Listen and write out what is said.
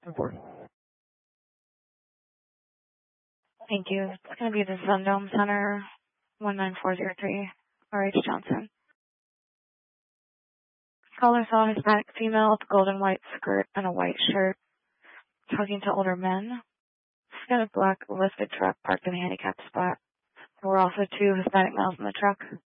Report. Thank you. It's going to be the Zundome Center, 19403, R.H. Johnson. Caller saw a Hispanic female with a golden white skirt and a white shirt talking to older men. She's got a black lifted truck parked in a handicapped spot. There were also 2 Hispanic males in the truck.